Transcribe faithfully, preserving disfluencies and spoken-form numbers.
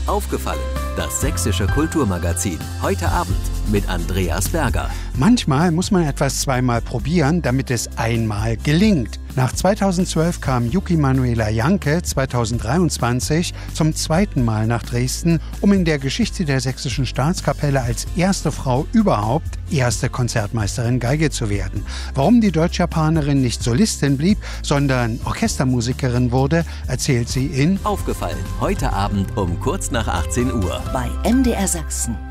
Aufgefallen, das sächsische Kulturmagazin. Heute Abend mit Andreas Berger. Manchmal muss man etwas zweimal probieren, damit es einmal gelingt. Nach zweitausendzwölf kam Yuki Manuela Janke zweitausenddreiundzwanzig zum zweiten Mal nach Dresden, um in der Geschichte der Sächsischen Staatskapelle als erste Frau überhaupt erste Konzertmeisterin Geige zu werden. Warum die Deutsch-Japanerin nicht Solistin blieb, sondern Orchestermusikerin wurde, erzählt sie in Aufgefallen, heute Abend um kurz nach achtzehn Uhr. Bei M D R Sachsen.